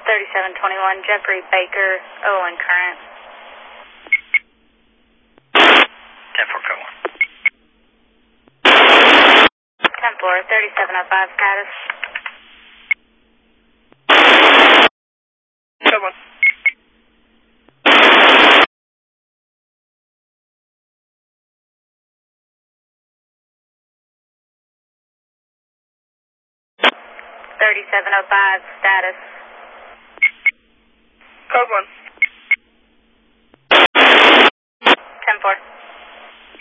3721, Jeffrey Baker, Owen current. 10-4, code 1. 10-4, 3705 status. Code 1. 3705 status. Code 1.